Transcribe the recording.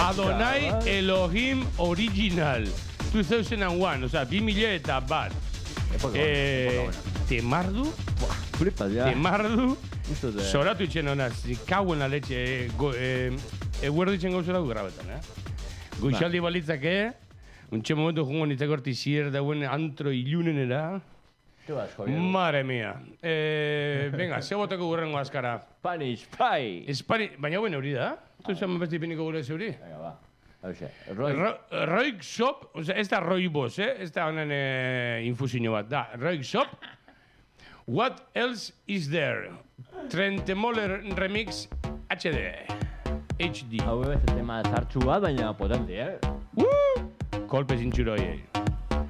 Adonai Elohim Original 2001, o sea, 2000 eta bat. Temardu? Flipas, ja. Temardu? Zoratu itxen honaz, kauen la leche. Eguerdo itxen gauzora grabetan, Goixaldi balitzake, untxe momentu jungo nintzeko hortizier dauen antro ilunenera. Madre mía. Venga, ze boteko gurrengo azkara. Spanish Pie. Baina guen hori da? Tu esan besti piniko gure zeuri? Venga, va. Roig Shop, o sea, ez da Roibos, ez da honen infusiño bat, da. Roig Shop. What else is there? Trentemoller Remix HD. HD. Hau beste tema zartxu bat, baina potente, Kolpe zintxuro hoiei.